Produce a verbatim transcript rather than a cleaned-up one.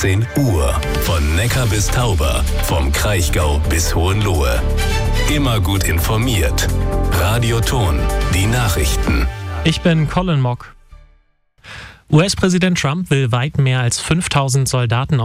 zehn Uhr. Von Neckar bis Tauber, vom Kraichgau bis Hohenlohe. Immer gut informiert. Radioton, die Nachrichten. Ich bin Colin Mock. U S-Präsident Trump will weit mehr als fünftausend Soldaten